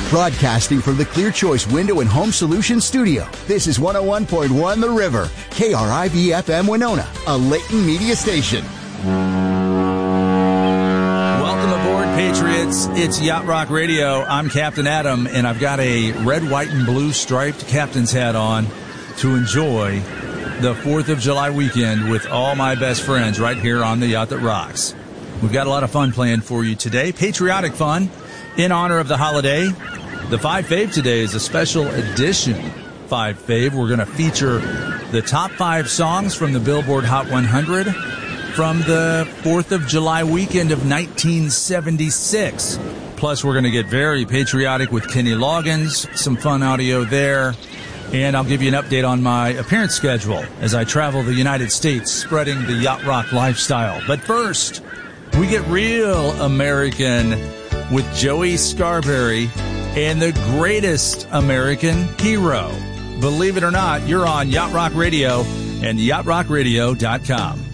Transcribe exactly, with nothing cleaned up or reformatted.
Broadcasting from the Clear Choice Window and Home Solutions Studio, this is one oh one point one The River, K R I V F M Winona, a Layton media station. Welcome aboard, Patriots. It's Yacht Rock Radio. I'm Captain Adam, and I've got a red, white, and blue striped captain's hat on to enjoy the fourth of July weekend with all my best friends right here on the Yacht That Rocks. We've got a lot of fun planned for you today. Patriotic fun in honor of the holiday. The Five Fave today is a special edition Five Fave. We're going to feature the top five songs from the Billboard Hot one hundred from the fourth of July weekend of nineteen seventy-six. Plus, we're going to get very patriotic with Kenny Loggins, some fun audio there. And I'll give you an update on my appearance schedule as I travel the United States spreading the Yacht Rock lifestyle. But first, we get real American with Joey Scarberry and the greatest American hero. Believe it or not, you're on Yacht Rock Radio and yacht rock radio dot com.